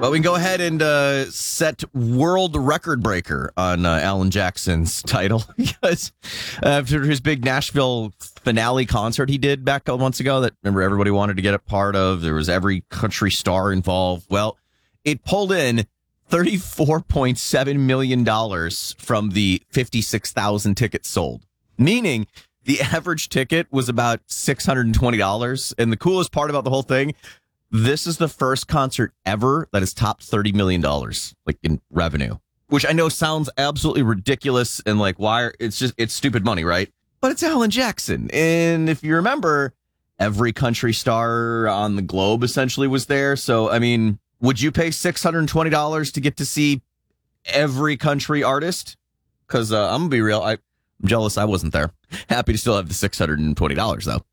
But we can go ahead and set world record breaker on Alan Jackson's title because after his big Nashville finale concert he did back a couple months ago that remember everybody wanted to get a part of, there was every country star involved. Well, it pulled in $34.7 million from the 56,000 tickets sold, meaning the average ticket was about $620. And the coolest part about the whole thing, this is the first concert ever that has topped $30 million, like in revenue, which I know sounds absolutely ridiculous. And like, it's stupid money, right? But it's Alan Jackson. And if you remember, every country star on the globe essentially was there. So, I mean, would you pay $620 to get to see every country artist? Because I'm going to be real. I'm jealous I wasn't there. Happy to still have the $620 though.